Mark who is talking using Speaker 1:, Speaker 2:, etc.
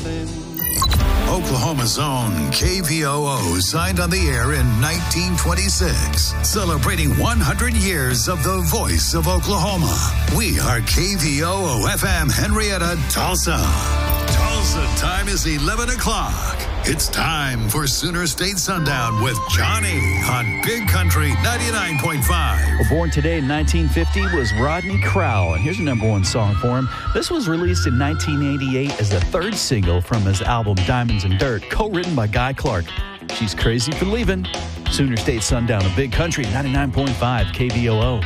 Speaker 1: nothing.
Speaker 2: Oklahoma's own KVOO signed on the air in 1926, celebrating 100 years of the voice of Oklahoma. We are KVOO FM Henrietta, Tulsa. Tulsa time is 11 o'clock. It's time for Sooner State Sundown with Johnny on Big Country 99.5.
Speaker 3: Well, born today in 1950 was Rodney Crowell, and here's a number one song for him. This was released in 1988 as the third single from his album Diamonds and Dirt, co-written by Guy Clark. She's Crazy for Leaving. Sooner State Sundown of Big Country 99.5 KVOO.